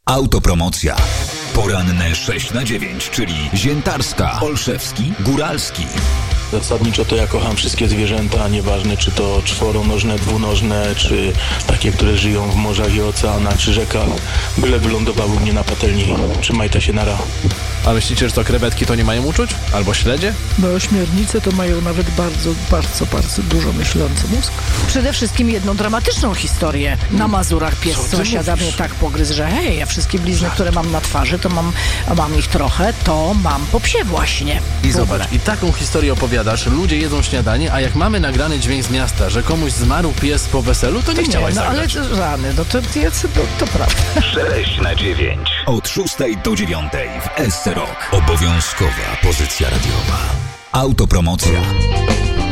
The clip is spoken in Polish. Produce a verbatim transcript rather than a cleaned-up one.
Autopromocja. Poranne sześć na dziewięć, czyli Ziętarska, Olszewski, Góralski. Zasadniczo to ja kocham wszystkie zwierzęta, nieważne czy to czworonożne, dwunożne, czy takie, które żyją w morzach i oceanach, czy rzekach. Byle wylądowały mnie na patelni. Trzymajcie się, nara. A myślicie, że to krewetki to nie mają uczuć? Albo śledzie? No ośmiornice to mają nawet bardzo, bardzo, bardzo dużo myślący mózg. Przede wszystkim jedną dramatyczną historię. Na Mazurach pies Co ty sąsiada mówisz? mnie tak pogryzł, że hej, ja wszystkie blizny, które mam na twarzy, to mam, a mam ich trochę, to mam po psie właśnie. I W ogóle. zobacz, i taką historię opowiadasz, ludzie jedzą śniadanie, a jak mamy nagrany dźwięk z miasta, że komuś zmarł pies po weselu, to nie, Nie, chciałaś no ale zagrać. rany, no to, to, to, to prawda. sześć na dziewięć. Od szóstej do dziewiątej w S C Rock. Obowiązkowa pozycja radiowa. Autopromocja.